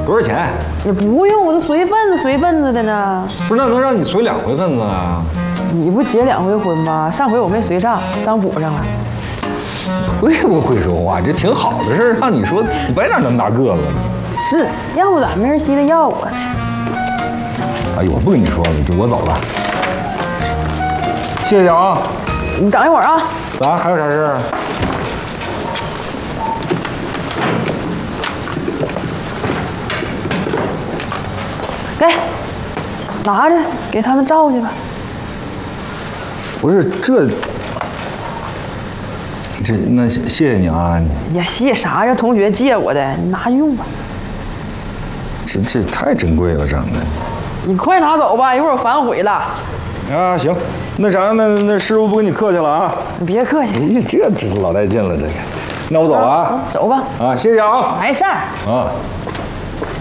多少钱？ 也不用，我都随份子的呢。 不是，那能让你随2回份子啊？ 你不结2回婚吗？上回我没随上，当补上了。 会不会说话？这挺好的事儿，让你说，你白长那么大个子。 是，要不咋没人稀得要我？ 哎呦，我不跟你说了，我走了。谢谢啊。 你等一会儿啊。 咋？还有啥事儿？ 给，拿着，给他们照去吧。 不是那谢谢你啊。 呀，谢啥呀？同学借我的，你拿去用吧。 这太珍贵了，长得。 你快拿走吧，一会儿我反悔了。 啊，行，那啥，那师傅不跟你客气了啊。 你别客气。 哎呀，这老带劲了，这个。那我走了啊。 走吧。 啊，谢谢啊。 没事儿。 啊。